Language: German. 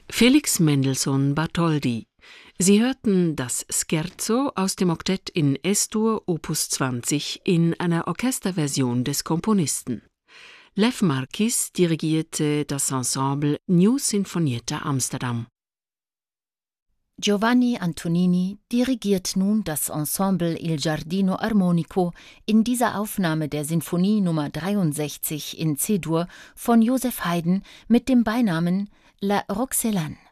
Felix Mendelssohn Bartholdy. Sie hörten das Scherzo aus dem Oktett in Es-Dur Opus 20 in einer Orchesterversion des Komponisten. Lev Marquis dirigierte das Ensemble New Sinfonietta Amsterdam. Giovanni Antonini dirigiert nun das Ensemble Il Giardino Armonico in dieser Aufnahme der Sinfonie Nummer 63 in C-Dur von Joseph Haydn mit dem Beinamen La Roxelane.